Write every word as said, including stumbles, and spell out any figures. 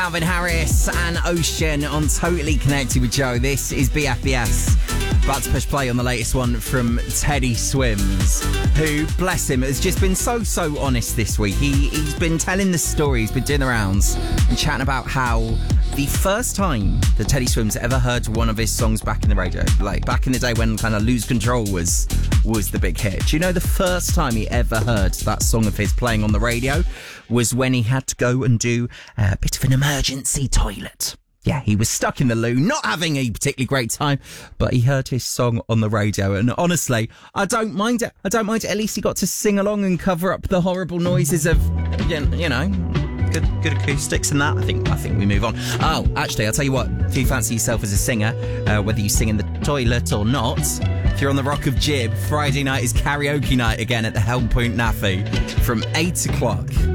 Calvin Harris and Ocean on Totally Connected with Joe. This is B F B S. About to push play on the latest one from Teddy Swims, who, bless him, has just been so, so honest this week. He, he's been telling the story, he's been doing the rounds and chatting about how the first time that Teddy Swims ever heard one of his songs back in the radio, like back in the day when kind of Lose Control was was the big hit. Do you know the first time he ever heard that song of his playing on the radio was when he had to go and do a bit of an emergency toilet? Yeah, he was stuck in the loo, not having a particularly great time, but he heard his song on the radio. And honestly, I don't mind it. I don't mind it. At least he got to sing along and cover up the horrible noises of, you know, good good acoustics and that. I think I think we move on. Oh, actually, I'll tell you what. If you fancy yourself as a singer, uh, whether you sing in the toilet or not, if you're on the Rock of Jib, Friday night is karaoke night again at the Helm Point Naffy from eight o'clock.